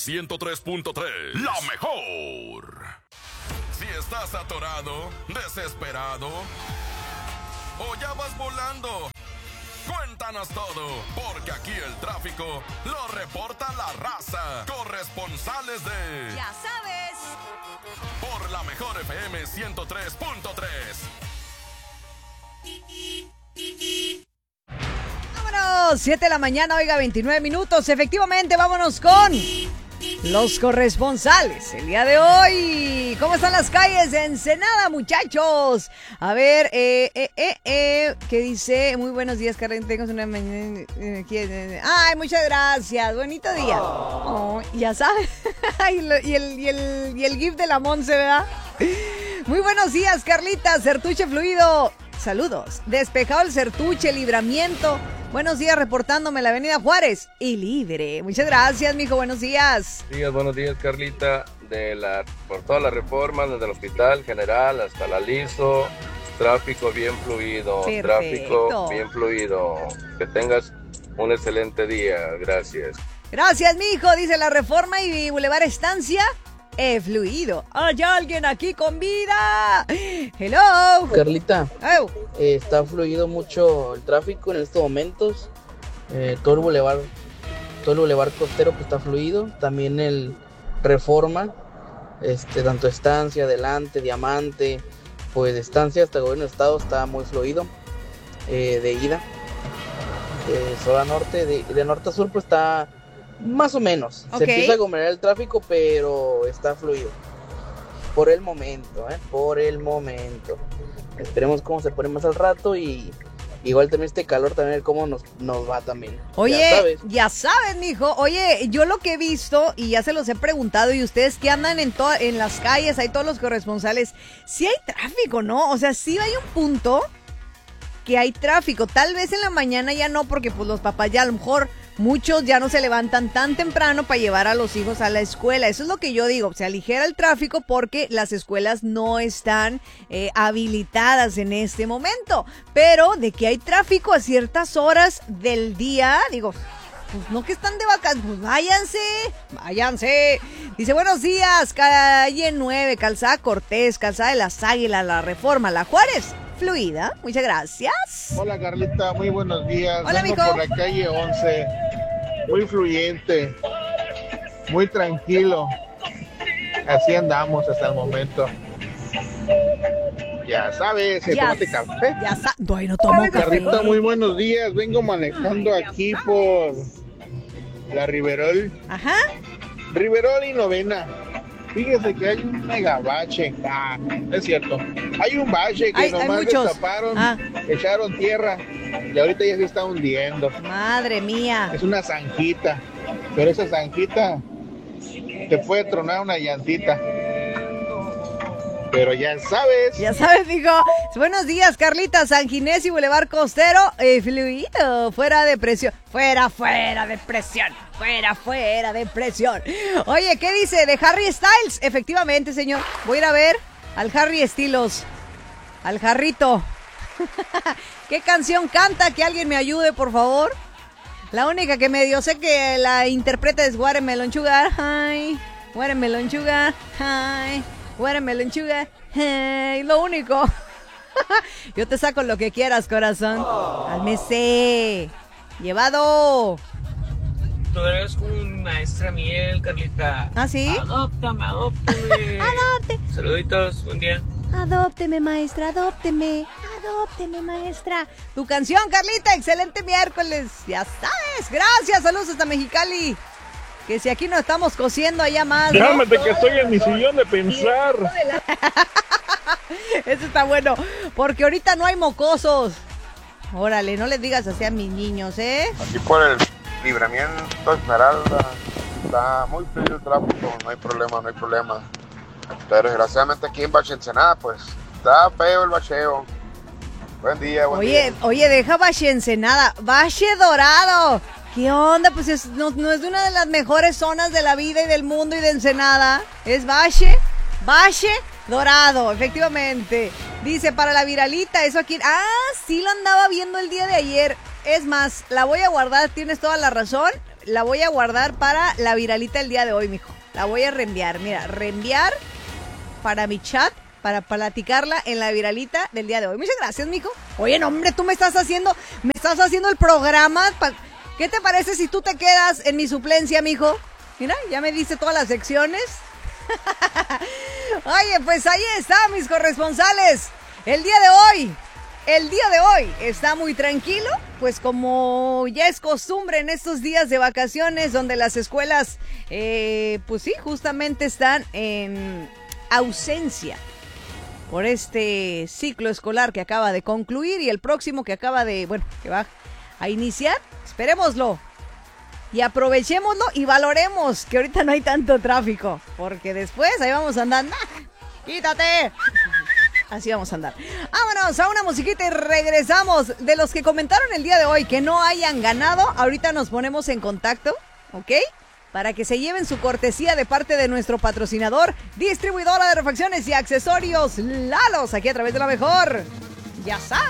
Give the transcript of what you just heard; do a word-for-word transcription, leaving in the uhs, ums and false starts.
ciento tres punto tres, la mejor. Si estás atorado, desesperado o ya vas volando, cuéntanos todo, porque aquí el tráfico lo reporta la raza. Corresponsales de... Ya sabes. Por la mejor F M ciento tres punto tres. Vámonos, siete de la mañana, oiga, veintinueve minutos. Efectivamente, vámonos con los corresponsales. El día de hoy, ¿cómo están las calles de Ensenada, muchachos? A ver, eh, eh, eh, eh, ¿qué dice? Muy buenos días, Karen. Tengo una mañana. Ay, muchas gracias. Bonito día. Oh, ya sabes. y, lo, y, el, y, el, y el gif de la Monse, ¿verdad? Muy buenos días, Carlita. Sertuche fluido. Saludos. Despejado el Sertuche, Libramiento. Buenos días, reportándome la avenida Juárez y libre. Muchas gracias, mijo. Buenos días. Días, buenos días, Carlita. De la, por todas las reformas, desde el Hospital General hasta la Liso. Tráfico bien fluido. Perfecto. Tráfico bien fluido. Que tengas un excelente día. Gracias. Gracias, mijo. Dice la Reforma y Boulevard Estancia. He fluido. ¿Hay alguien aquí con vida? Hello. Carlita, Oh. eh, está fluido mucho el tráfico en estos momentos. Eh, todo el bulevar, todo el bulevar costero pues está fluido. También el Reforma, este, tanto Estancia, Adelante, Diamante, pues de Estancia hasta el Gobierno del Estado está muy fluido. Eh, de ida, de sur a norte, de, de norte a sur pues está más o menos. Ok. Se empieza a aglomerar el tráfico, pero está fluido. Por el momento, ¿eh? Por el momento. Esperemos cómo se pone más al rato y igual también este calor también cómo nos, nos va también. Oye, Ya sabes. ya sabes, mijo. Oye, yo lo que he visto y ya se los he preguntado y ustedes que andan en to- en las calles, hay todos los corresponsales, sí hay tráfico, ¿no? O sea, sí hay un punto que hay tráfico. Tal vez en la mañana ya no, porque pues los papás ya a lo mejor muchos ya no se levantan tan temprano para llevar a los hijos a la escuela. Eso es lo que yo digo, se aligera el tráfico porque las escuelas no están eh, habilitadas en este momento. Pero de que hay tráfico a ciertas horas del día, digo, pues no que están de vacaciones, pues váyanse, váyanse. Dice, buenos días, calle nueve, Calzada Cortés, Calzada de las Águilas, La Reforma, La Juárez. Fluida, muchas gracias. Hola Carlita, muy buenos días. Hola, Vengo mijo. por la calle once, muy fluyente, muy tranquilo. Así andamos hasta el momento. Ya sabes, Ya, tómate café. ya sa- Ay, no tomo café. Carlita, muy buenos días. Vengo manejando aquí por la Riverol, Ajá. Riverol y Novena. Fíjese que hay un mega bache. Ah, es cierto. Hay un bache que Hay- hay nomás muchos. destaparon, Ah. echaron tierra y ahorita ya se está hundiendo. Madre mía. Es una zanjita, pero esa zanjita te puede tronar una llantita. Pero ya sabes. Ya sabes, digo. Buenos días, Carlita. San Ginés y Boulevard Costero. Eh, fluido. Fuera de presión. Fuera, fuera de presión. Fuera, fuera de presión. Oye, ¿qué dice de Harry Styles? Efectivamente, señor. Voy a ir a ver al Harry Estilos. Al jarrito. ¿Qué canción canta? Que alguien me ayude, por favor. La única que me dio, sé que la interpreta es Watermelon Sugar. Hi. Watermelon Sugar. Hi. Watermelon Sugar. Hey. Lo único. Yo te saco lo que quieras, corazón. Cálmese. Llevado. Tú eres un maestra miel, Carlita. ¿Ah, sí? Adóptame, adóptame. Adopte. Saluditos, buen día. Adópteme, maestra, adópteme. Adópteme, maestra. Tu canción, Carlita. Excelente miércoles. Ya sabes. Gracias. Saludos hasta Mexicali. Que si aquí nos estamos cosiendo allá más, ¿no? Cálmate que estoy en mi sillón de pensar. Eso está bueno. Porque ahorita no hay mocosos. Órale, no les digas así a mis niños, ¿eh? Aquí por el Libramiento Esmeralda está muy frío el tráfico, no hay problema, no hay problema. Pero desgraciadamente aquí en Bache Ensenada, pues está feo el bacheo. Buen día, buen Oye, día. oye, deja Valle Ensenada, Valle Dorado. ¿Qué onda? Pues es- no, no es de una de las mejores zonas de la vida y del mundo y de Ensenada. Es Valle, Valle Dorado, efectivamente. Dice, para la viralita, eso aquí... Ah, sí lo andaba viendo el día de ayer. Es más, la voy a guardar, tienes toda la razón. la voy a guardar para la viralita el día de hoy, mijo. La voy a reenviar, mira, reenviar para mi chat, para platicarla en la viralita del día de hoy. Muchas gracias, mijo. Oye, no, hombre, tú me estás haciendo, me estás haciendo el programa. Pa- ¿Qué te parece si tú te quedas en mi suplencia, mijo? Mira, ya me dice todas las secciones. Oye, pues ahí está, mis corresponsales. El día de hoy, el día de hoy está muy tranquilo, pues como ya es costumbre en estos días de vacaciones, donde las escuelas, eh, pues sí, justamente están en ausencia por este ciclo escolar que acaba de concluir y el próximo que acaba de, bueno, que va a iniciar. Esperémoslo y aprovechémoslo y valoremos que ahorita no hay tanto tráfico, porque después ahí vamos a andar. ¡Ah! ¡Quítate! Así vamos a andar. Vámonos a una musiquita y regresamos. De los que comentaron el día de hoy que no hayan ganado, ahorita nos ponemos en contacto, ¿ok? Para que se lleven su cortesía de parte de nuestro patrocinador, distribuidora de refacciones y accesorios Lalos, aquí a través de La Mejor. Ya sabes.